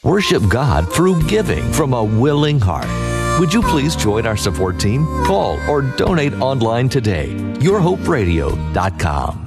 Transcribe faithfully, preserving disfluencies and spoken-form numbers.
Worship God through giving from a willing heart. Would you please join our support team? Call or donate online today. your hope radio dot com.